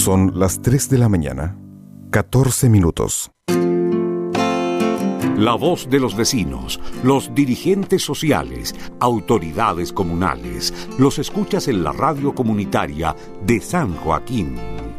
Son las 3 de la mañana, 14 minutos. La voz de los vecinos, los dirigentes sociales, autoridades comunales, los escuchas en la radio comunitaria de San Joaquín.